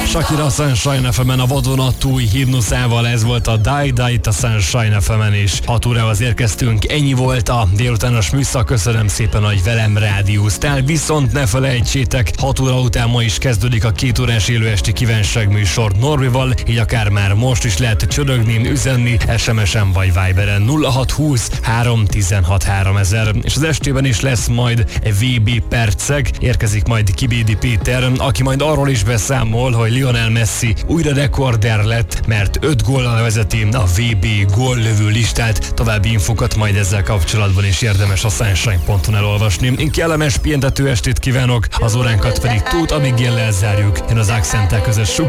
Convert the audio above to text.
Shakira a Sunshine FM-en a vadonatúj himnuszával, ez volt a Die Die It a Sunshine FM-en is. 6 órához érkeztünk, ennyi volt a délutános műszak, köszönöm szépen, hogy velem rádióztál, viszont ne felejtsétek, 6 óra után ma is kezdődik a 2 órás élőesti kívánságműsor Norbival, így akár már most is lehet csörögni, üzenni SMS-en vagy Viberen 0620 316 3000, és az estében is lesz majd VB perceg, érkezik majd Kibédi Péter, aki majd arról is beszámol, hogy Lionel Messi újra rekorder lett, mert 5 góllal vezeti a VB góllövő listát. További infokat majd ezzel kapcsolatban is érdemes a sunshine.hu-n elolvasni. Én kellemes pihentető estét kívánok, az óránkat pedig Tóth Amigéllel zárjuk. Én az Accenttel közös